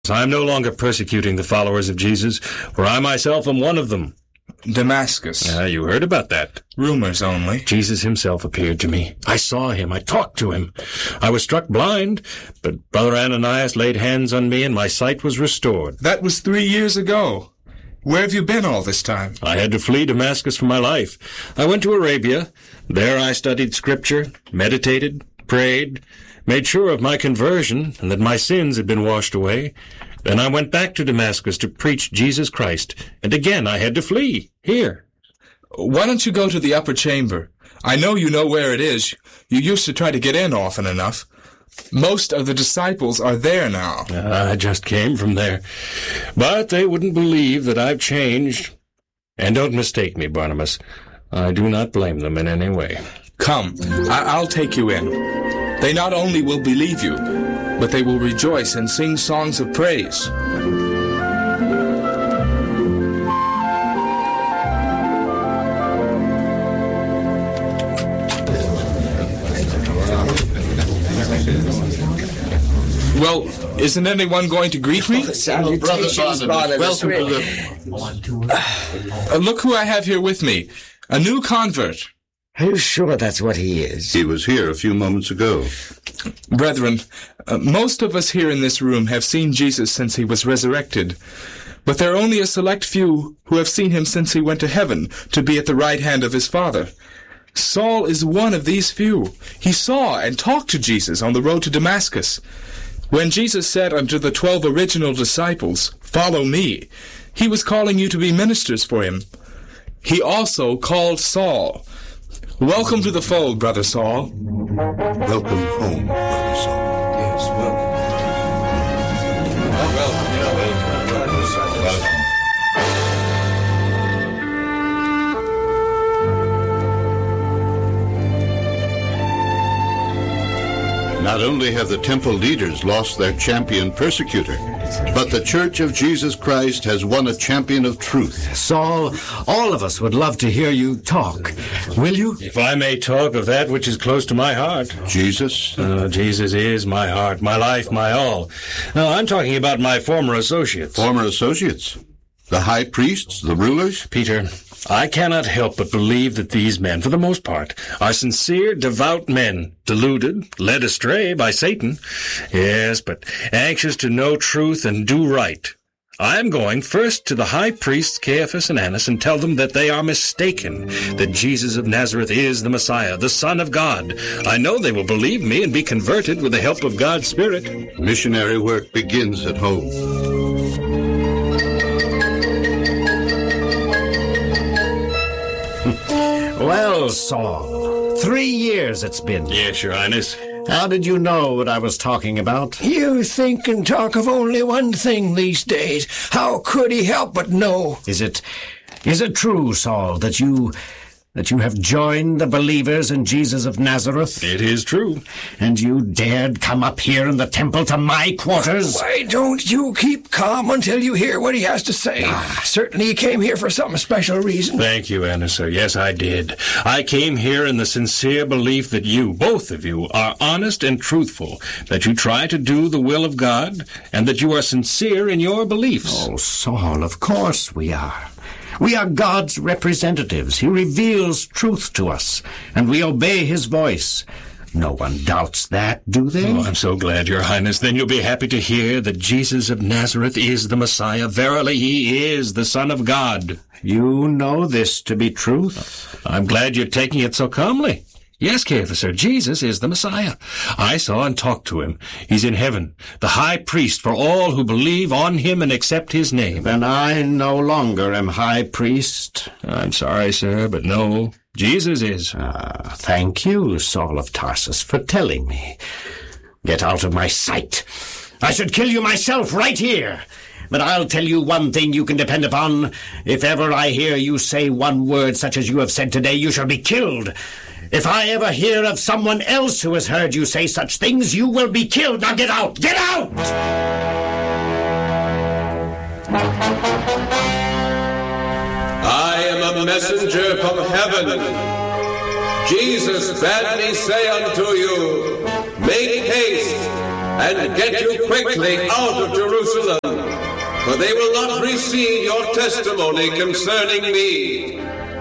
I am no longer persecuting the followers of Jesus, for I myself am one of them. Damascus. You heard about that. Rumors only. Jesus himself appeared to me. I saw him. I talked to him. I was struck blind, but Brother Ananias laid hands on me and my sight was restored. That was 3 years ago. Where have you been all this time? I had to flee Damascus for my life. I went to Arabia. There I studied Scripture, meditated, prayed, made sure of my conversion and that my sins had been washed away. Then I went back to Damascus to preach Jesus Christ, and again I had to flee, here. Why don't you go to the upper chamber? I know you know where it is. You used to try to get in often enough. Most of the disciples are there now. I just came from there. But they wouldn't believe that I've changed. And don't mistake me, Barnabas. I do not blame them in any way. Come, I'll take you in. They not only will believe you, but they will rejoice and sing songs of praise. Well, isn't anyone going to greet me? Salutations, Barnabas. Look who I have here with me. A new convert. Are you sure that's what he is? He was here a few moments ago. Brethren, most of us here in this room have seen Jesus since he was resurrected, but there are only a select few who have seen him since he went to heaven to be at the right hand of his Father. Saul is one of these few. He saw and talked to Jesus on the road to Damascus. When Jesus said unto the 12 original disciples, "Follow me," he was calling you to be ministers for him. He also called Saul. Welcome to the fold, Brother Saul. Welcome home, Brother Saul. Yes, welcome. Not only have the temple leaders lost their champion persecutor, but the Church of Jesus Christ has won a champion of truth. Saul, all of us would love to hear you talk. Will you? If I may talk of that which is close to my heart. Jesus? Jesus is my heart, my life, my all. No, I'm talking about my former associates. Former associates? The high priests, the rulers? Peter, I cannot help but believe that these men, for the most part, are sincere, devout men, deluded, led astray by Satan. Yes, but anxious to know truth and do right. I am going first to the high priests Caiaphas and Annas and tell them that they are mistaken, that Jesus of Nazareth is the Messiah, the Son of God. I know they will believe me and be converted with the help of God's Spirit. Missionary work begins at home. Well, Saul, 3 years it's been. Yes, Your Highness. How did you know what I was talking about? You think and talk of only one thing these days. How could he help but know? Is it true, Saul, that you have joined the believers in Jesus of Nazareth? It is true. And you dared come up here in the temple to my quarters? Why don't you keep calm until you hear what he has to say? Certainly he came here for some special reason. Thank you, Anna, sir. Yes, I did. I came here in the sincere belief that you, both of you, are honest and truthful, that you try to do the will of God, and that you are sincere in your beliefs. Oh, Saul, of course we are. We are God's representatives. He reveals truth to us, and we obey his voice. No one doubts that, do they? Oh, I'm so glad, Your Highness. Then you'll be happy to hear that Jesus of Nazareth is the Messiah. Verily, he is the Son of God. You know this to be truth? I'm glad you're taking it so calmly. Yes, Caiaphas, sir, Jesus is the Messiah. I saw and talked to him. He's in heaven, the high priest for all who believe on him and accept his name. Then I no longer am high priest. I'm sorry, sir, but no, Jesus is. Thank you, Saul of Tarsus, for telling me. Get out of my sight. I should kill you myself right here. But I'll tell you one thing you can depend upon. If ever I hear you say one word such as you have said today, you shall be killed. If I ever hear of someone else who has heard you say such things, you will be killed. Now get out! Get out! I am a messenger from heaven. Jesus bade me say unto you, make haste, and get you quickly out of Jerusalem, for they will not receive your testimony concerning me.